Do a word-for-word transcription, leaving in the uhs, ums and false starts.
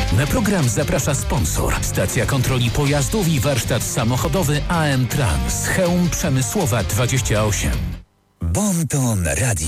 Na program zaprasza sponsor. Stacja kontroli pojazdów i warsztat samochodowy A M Trans. Chełm Przemysłowa dwadzieścia osiem. Bon Ton Radio.